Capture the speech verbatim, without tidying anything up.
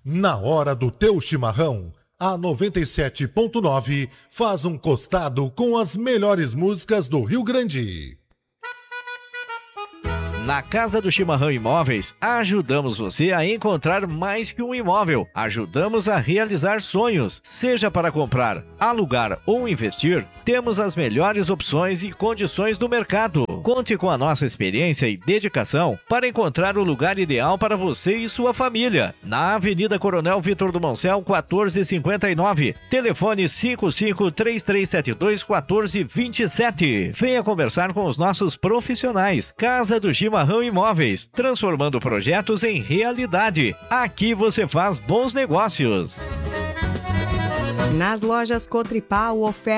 Na hora do teu chimarrão, a noventa e sete ponto nove faz um costado com as melhores músicas do Rio Grande. Na Casa do Chimarrão Imóveis, ajudamos você a encontrar mais que um imóvel. Ajudamos a realizar sonhos, seja para comprar, alugar ou investir. Temos as melhores opções e condições do mercado. Conte com a nossa experiência e dedicação para encontrar o lugar ideal para você e sua família. Na Avenida Coronel Vitor do Moncel, quatorze cinquenta e nove. Telefone cinco cinco três três sete dois quatro quatro dois sete. Venha conversar com os nossos profissionais. Casa do Chimarrão Imóveis, transformando projetos em realidade. Aqui você faz bons negócios. Nas lojas Cotripal, oferta